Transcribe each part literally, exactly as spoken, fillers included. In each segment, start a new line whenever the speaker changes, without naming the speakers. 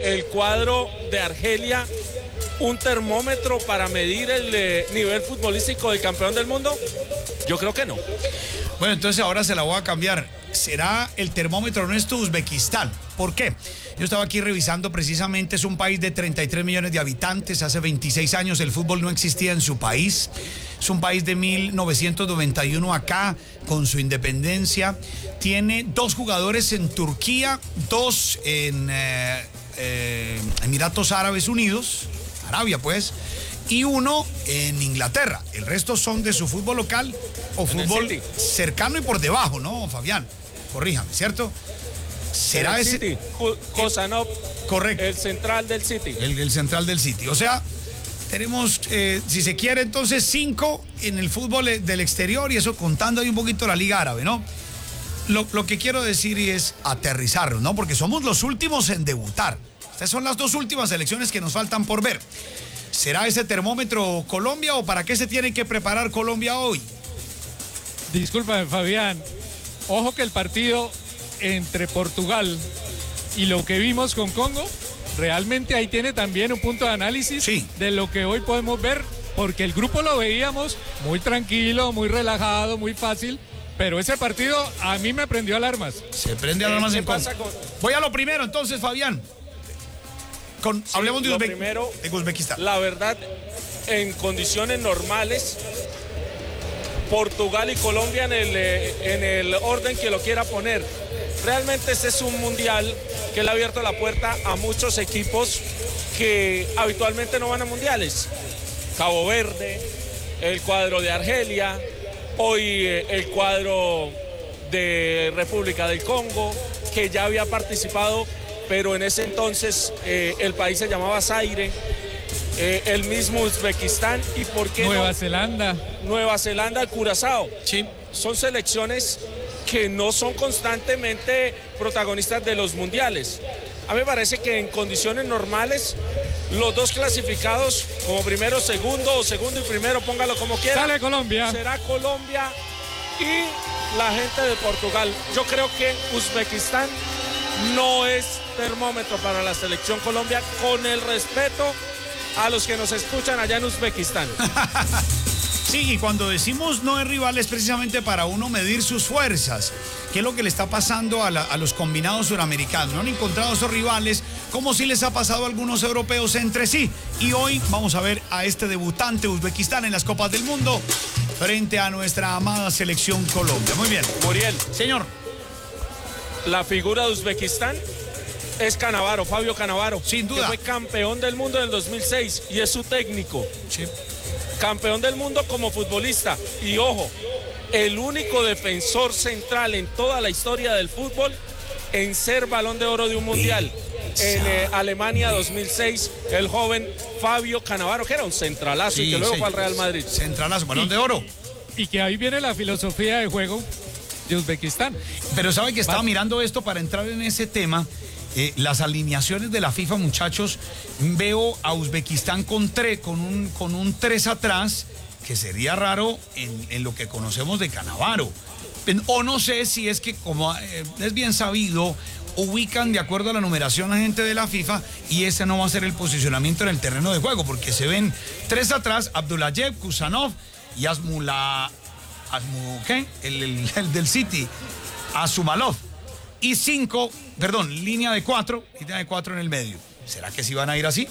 el cuadro de Argelia un termómetro para medir el eh, nivel futbolístico del campeón del mundo? Yo creo que no.
Bueno, entonces ahora se la voy a cambiar. Será el termómetro honesto Uzbekistán. ¿Por qué? Yo estaba aquí revisando precisamente, es un país de treinta y tres millones de habitantes. Hace veintiséis años el fútbol no existía en su país. Es un país de mil novecientos noventa y uno acá, con su independencia. Tiene dos jugadores en Turquía, dos en eh, eh, Emiratos Árabes Unidos, Arabia pues, y uno en Inglaterra. El resto son de su fútbol local o fútbol cercano y por debajo, ¿no, Fabián? Corríjame, ¿cierto? ¿Será ese?
City, Kozanov,
correcto.
El central del City.
El, el central del City. O sea, tenemos, eh, si se quiere, entonces cinco en el fútbol del exterior y eso contando ahí un poquito la Liga Árabe, ¿no? Lo, lo que quiero decir es aterrizarlo, ¿no? Porque somos los últimos en debutar. Estas son las dos últimas elecciones que nos faltan por ver. ¿Será ese termómetro Colombia o para qué se tiene que preparar Colombia hoy?
Discúlpame, Fabián. Ojo que el partido entre Portugal y lo que vimos con Congo, realmente ahí tiene también un punto de análisis
sí.
de lo que hoy podemos ver, porque el grupo lo veíamos muy tranquilo, muy relajado, muy fácil, pero ese partido a mí me prendió alarmas.
Se prende alarmas en Congo. Con... Voy a lo primero entonces, Fabián. Con, sí, hablemos de, Uzbe
primero,
de Uzbekistán.
La verdad, en condiciones normales, Portugal y Colombia en el, en el orden que lo quiera poner. Realmente este es un mundial que le ha abierto la puerta a muchos equipos que habitualmente no van a mundiales. Cabo Verde, el cuadro de Argelia, hoy el cuadro de República del Congo, que ya había participado, pero en ese entonces eh, el país se llamaba Zaire. Eh, el mismo Uzbekistán y por qué
Nueva
no?
Zelanda.
Nueva Zelanda, Curazao.
Sí.
Son selecciones que no son constantemente protagonistas de los mundiales. A mí me parece que en condiciones normales, los dos clasificados como primero, segundo o segundo y primero, póngalo como quiera.
Sale Colombia.
Será Colombia y la gente de Portugal. Yo creo que Uzbekistán no es termómetro para la selección Colombia, con el respeto a los que nos escuchan allá en Uzbekistán.
Sí, y cuando decimos no es rival es precisamente para uno medir sus fuerzas. ¿Qué es lo que le está pasando a, la, a los combinados suramericanos? No han encontrado esos rivales como si les ha pasado a algunos europeos entre sí. Y hoy vamos a ver a este debutante Uzbekistán en las Copas del Mundo frente a nuestra amada selección Colombia. Muy bien.
Muriel.
Señor.
La figura de Uzbekistán es Cannavaro, Fabio Cannavaro.
Sin duda.
Que fue campeón del mundo en el dos mil seis y es su técnico.
Sí.
Campeón del mundo como futbolista. Y ojo, el único defensor central en toda la historia del fútbol en ser Balón de Oro de un mundial. En eh, Alemania dos mil seis, el joven Fabio Cannavaro, que era un centralazo, sí, y que luego sí, fue al Real Madrid.
Centralazo, Balón y, de Oro.
Y que ahí viene la filosofía de juego de Uzbekistán.
Pero sabe que estaba mirando esto para entrar en ese tema. Eh, las alineaciones de la FIFA, muchachos, veo a Uzbekistán con, tre, con, un, con un tres atrás, que sería raro en, en lo que conocemos de Cannavaro. O no sé si es que, como eh, es bien sabido, ubican de acuerdo a la numeración la gente de la FIFA y ese no va a ser el posicionamiento en el terreno de juego, porque se ven tres atrás, Abdullayev, Kusanov y Asmula, Asmu, ¿qué? El, el, el del City, Asumalov. Y cinco, perdón, línea de cuatro, línea de cuatro en el medio. ¿Será que sí van a ir así?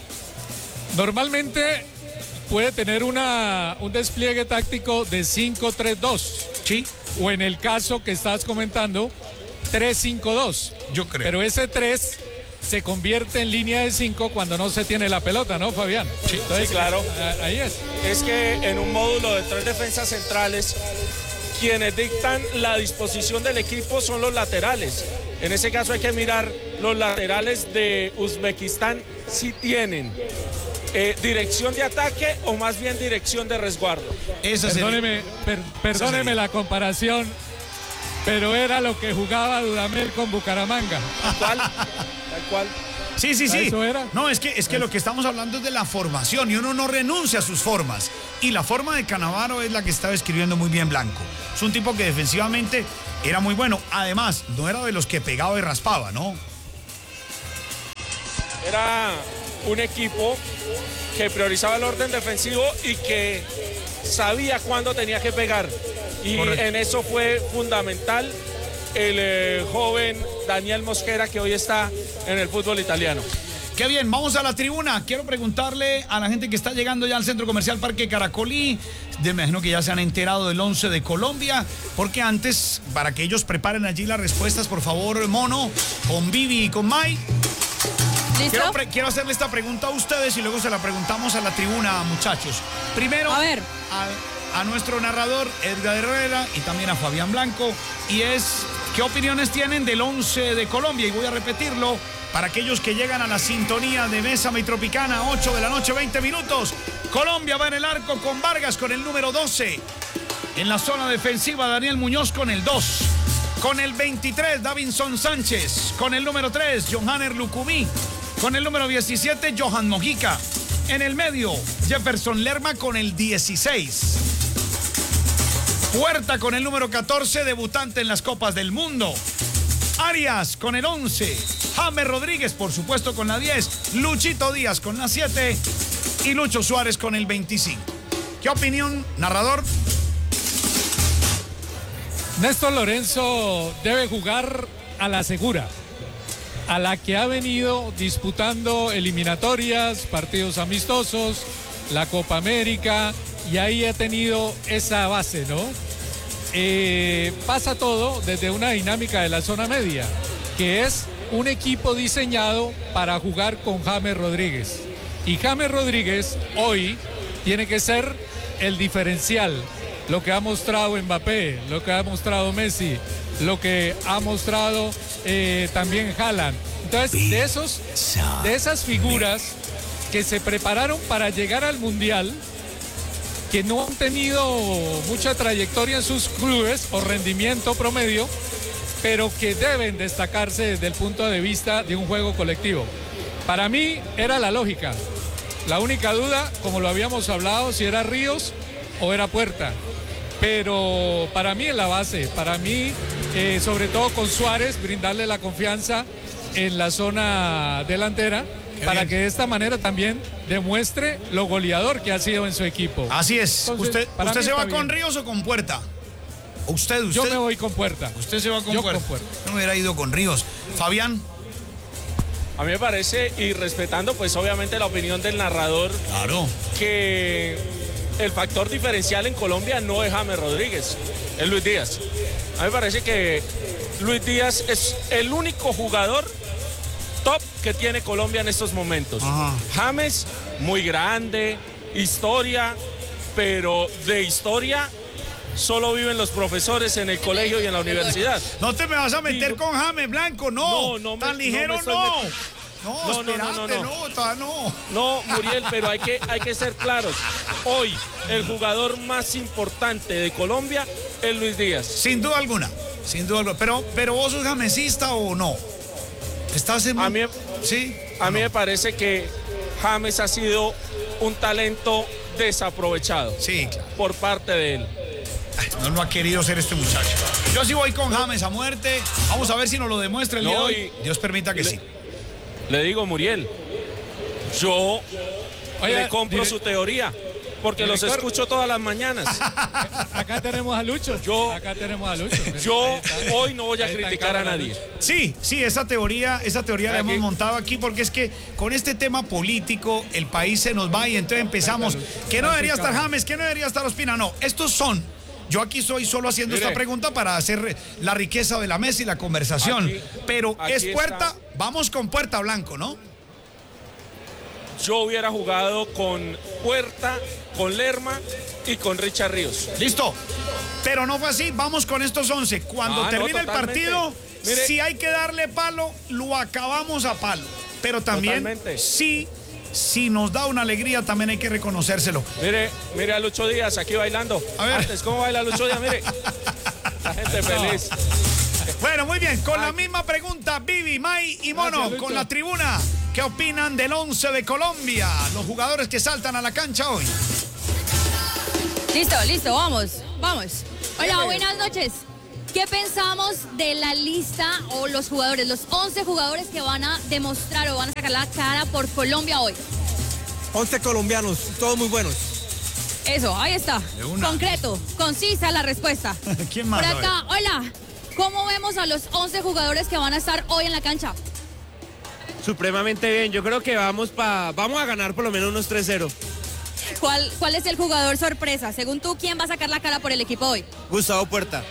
Normalmente puede tener una, un despliegue táctico de cinco tres dos.
Sí.
O en el caso que estás comentando, tres cinco dos.
Yo creo.
Pero ese tres se convierte en línea de cinco cuando no se tiene la pelota, ¿no, Fabián?
Sí, Entonces, sí claro.
Ahí es.
Es que en un módulo de tres defensas centrales, quienes dictan la disposición del equipo son los laterales. En ese caso hay que mirar los laterales de Uzbekistán si tienen eh, dirección de ataque o más bien dirección de resguardo.
Esa perdóneme per, perdóneme la comparación, pero era lo que jugaba Dudamel con Bucaramanga.
Tal cual, tal cual.
Sí, sí, sí.
Eso era.
No, es que, es que lo que estamos hablando es de la formación y uno no renuncia a sus formas. Y la forma de Cannavaro es la que estaba escribiendo muy bien Blanco. Es un tipo que defensivamente era muy bueno. Además, no era de los que pegaba y raspaba, ¿no?
era un equipo que priorizaba el orden defensivo y que sabía cuándo tenía que pegar. Y Correcto. En eso fue fundamental el eh, joven Daniel Mosquera, que hoy está en el fútbol italiano.
Qué bien, vamos a la tribuna. Quiero preguntarle a la gente que está llegando ya al Centro Comercial Parque Caracolí. Me imagino que ya se han enterado del once de Colombia, porque antes, para que ellos preparen allí las respuestas, por favor, Mono, con Vivi y con Mai.
¿Listo?
Quiero, pre- quiero hacerle esta pregunta a ustedes y luego se la preguntamos a la tribuna, muchachos. Primero,
a, ver.
a, a nuestro narrador, Edgar Herrera, y también a Fabián Blanco, y es, ¿qué opiniones tienen del once de Colombia? Y voy a repetirlo para aquellos que llegan a la sintonía de Bésame y Tropicana, ocho de la noche, veinte minutos. Colombia va en el arco con Vargas con el número doce. En la zona defensiva, Daniel Muñoz con el dos. Con el veintitrés, Davinson Sánchez. Con el número tres, Johanner Lucumí. Con el número diecisiete, Johan Mojica. En el medio, Jefferson Lerma con el dieciséis. Puerta con el número catorce, debutante en las Copas del Mundo. Arias con el once. James Rodríguez, por supuesto, con la diez. Luchito Díaz con la siete. Y Lucho Suárez con el veinticinco. ¿Qué opinión, narrador?
Néstor Lorenzo debe jugar a la segura, a la que ha venido disputando eliminatorias, partidos amistosos, la Copa América, y ahí ha tenido esa base, ¿no? Eh, pasa todo desde una dinámica de la zona media, que es un equipo diseñado para jugar con James Rodríguez. Y James Rodríguez hoy tiene que ser el diferencial, lo que ha mostrado Mbappé, lo que ha mostrado Messi, lo que ha mostrado eh, también Haaland. Entonces, de, esos, de esas figuras que se prepararon para llegar al Mundial, que no han tenido mucha trayectoria en sus clubes o rendimiento promedio, pero que deben destacarse desde el punto de vista de un juego colectivo. Para mí era la lógica. La única duda, como lo habíamos hablado, si era Ríos o era Puerta. Pero para mí es la base, para mí, eh, sobre todo con Suárez, brindarle la confianza en la zona delantera, Qué para bien. que de esta manera también demuestre lo goleador que ha sido en su equipo.
Así es. Entonces, ¿Usted, usted se va con bien. Ríos o con Puerta? ¿Usted, usted?
Yo me voy con Puerta.
¿Usted se va con
Yo
Puerta?
con Puerta.
Yo me hubiera ido con Ríos. Fabián.
A mí me parece, y respetando pues obviamente la opinión del narrador,
claro,
que el factor diferencial en Colombia no es James Rodríguez, es Luis Díaz. A mí me parece que Luis Díaz es el único jugador top que tiene Colombia en estos momentos. Ajá. James, muy grande, historia, pero de historia solo viven los profesores en el colegio y en la universidad.
No te me vas a meter y, con James Blanco, no. No, no Tan me, ligero no. No, no, no, espérate, no, no, no, no, no.
No, Muriel, pero hay que, hay que ser claros. Hoy, el jugador más importante de Colombia es Luis Díaz.
Sin duda alguna, sin duda alguna. Pero, pero ¿vos sos jamesista o no? ¿Estás en...?
A mí,
¿Sí?
A mí no? me parece que James ha sido un talento desaprovechado.
Sí, claro.
Por parte de él.
No lo ha querido ser este muchacho. Yo sí voy con James a muerte. Vamos a ver si nos lo demuestra el no, día de hoy. Dios permita que
le,
sí.
Le digo, Muriel, yo Oye, le compro dire... su teoría, porque director, los escucho todas las mañanas.
Acá tenemos a Lucho.
Yo,
acá tenemos a Lucho.
Yo hoy no voy a criticar a nadie.
Sí, sí, esa teoría, esa teoría la hemos montado aquí porque es que con este tema político el país se nos va y entonces empezamos. Que no debería estar James, que no debería estar Ospina. No, estos son. Yo aquí estoy solo haciendo Mire, esta pregunta para hacer la riqueza de la mesa y la conversación. Aquí, Pero aquí es Puerta, está. Vamos con Puerta Blanco, ¿no?
Yo hubiera jugado con Puerta, con Lerma y con Richard Ríos.
Listo. Pero no fue así, vamos con estos once. Cuando ah, termine no, el partido, Mire, si hay que darle palo, lo acabamos a palo. Pero también, totalmente. sí... Si nos da una alegría, también hay que reconocérselo.
Mire, mire a Lucho Díaz aquí bailando. A ver. Antes, ¿cómo baila Lucho Díaz? Mire. La gente feliz.
Bueno, muy bien. Con Ay. la misma pregunta, Vivi, Mai y Mono, Gracias, con la tribuna. ¿Qué opinan del once de Colombia? Los jugadores que saltan a la cancha hoy.
Listo, listo, vamos, vamos. Hola, buenas noches. ¿Qué pensamos de la lista o los jugadores, los once jugadores que van a demostrar o van a sacar la cara por Colombia hoy?
once colombianos, todos muy buenos.
Eso, ahí está. Concreto, concisa la respuesta.
¿Quién más?
Por acá, hola. ¿Cómo vemos a los once jugadores que van a estar hoy en la cancha?
Supremamente bien, yo creo que vamos pa, vamos a ganar por lo menos unos tres cero.
¿Cuál, ¿Cuál es el jugador sorpresa? Según tú, ¿quién va a sacar la cara por el equipo hoy?
Gustavo Puerta.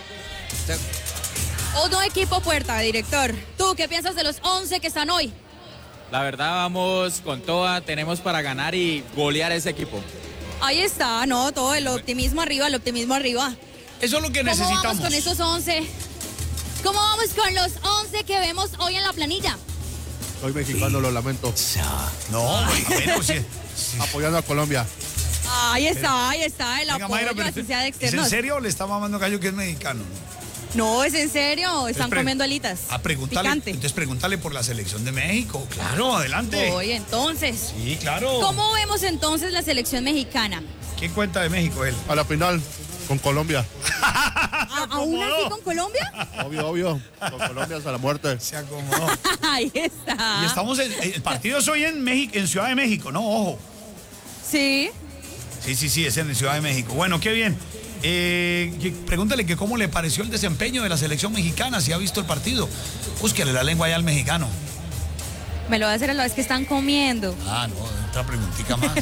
O no equipo Puerta, director. ¿Tú qué piensas de los once que están hoy?
La verdad vamos con toda, tenemos para ganar y golear ese equipo.
Ahí está, ¿no? Todo el optimismo arriba, el optimismo arriba.
Eso es lo que
¿Cómo
necesitamos.
vamos con esos once? ¿Cómo vamos con los once que vemos hoy en la planilla?
Soy mexicano, lo lamento.
No, bueno, sí,
sí. Apoyando a Colombia.
Ahí está, ahí está, el
Venga,
apoyo,
Mayra, pero
así sea de
¿es
externos.
en serio o le está mamando gallo que es mexicano?
No, es en serio, están
pre-
comiendo alitas.
A preguntarle,
Picante.
entonces pregúntale por la selección de México. Claro, adelante.
Hoy, entonces.
Sí, claro.
¿Cómo vemos entonces la selección mexicana?
¿Quién cuenta de México él?
A la final, con Colombia.
¿A- ¿Aún así con Colombia?
Obvio, obvio. Con Colombia hasta la muerte.
Se acomodó.
Ahí está.
Y estamos en, el partido es hoy en México, en Ciudad de México, ¿no? Ojo.
Sí.
Sí, sí, sí, es en Ciudad de México. Bueno, qué bien. Eh, que- pregúntale que cómo le pareció el desempeño de la selección mexicana, si ha visto el partido. Búsquele la lengua allá al mexicano.
Me lo va a hacer a la vez que están comiendo.
Ah, no, otra preguntita más.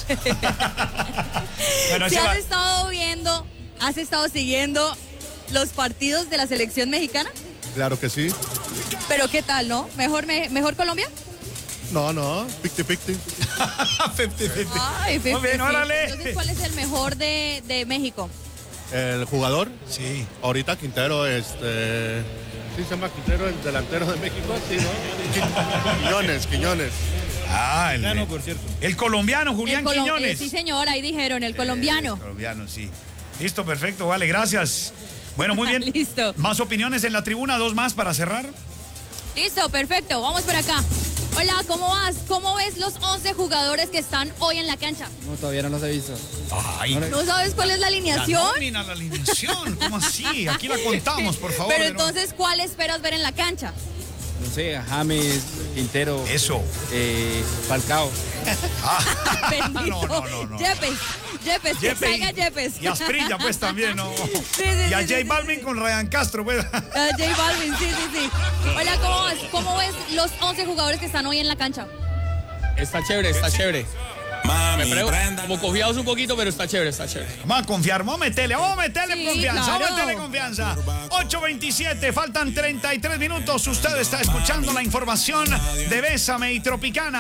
Bueno,
Si
ese va-
has estado viendo, has estado siguiendo los partidos de la selección mexicana,
Claro que sí.
pero ¿qué tal, no? ¿Mejor, me- mejor Colombia?
No, no. Picti, picti.
Fifty, fifty.
Ay,
Muy bien,
fifty.
órale.
Entonces, ¿cuál es el mejor de, de México?
El jugador,
Sí.
ahorita Quintero, este... ¿Sí se llama Quintero, el delantero de México? Sí, ¿no? Quiñones, Quiñones.
Ah, el,
por cierto.
el colombiano, Julián
El colom-
Quiñones.
eh, sí, señor, ahí dijeron, el colombiano.
El colombiano, sí. Listo, perfecto, vale, gracias. Bueno, muy bien.
Listo.
Más opiniones en la tribuna, dos más para cerrar.
Listo, perfecto, vamos por acá. Hola, ¿cómo vas? ¿Cómo ves los once jugadores que están hoy en la cancha?
No, todavía no los he visto.
Ay,
¿No sabes cuál es la
la
alineación?
nómina, la alineación, ¿cómo así? Aquí la contamos, por favor.
Pero
de nuevo.
entonces, ¿cuál esperas ver en la cancha?
No sé, James, Quintero,
Eso.
eh, Falcao.
Bendito.
no, no, no, no.
Yepes, Yepes, que
Yepe
salga Yepes.
y Asprilla, pues también, ¿no?
Sí, sí,
Y a
sí,
J
sí,
Balvin
sí.
con Ryan Castro, pues.
Ah, J Balvin, sí, sí, sí. Hola, ¿cómo vas? ¿Cómo ves los once jugadores que están hoy en la cancha?
Está chévere, está chévere. Me prego, como confiados un poquito, pero está chévere, está chévere.
Vamos a confiar, vamos a meterle, vamos a meterle
Sí,
confianza,
claro.
vamos a meterle confianza. ocho veintisiete, faltan treinta y tres minutos. Usted está escuchando la información de Bésame y Tropicana.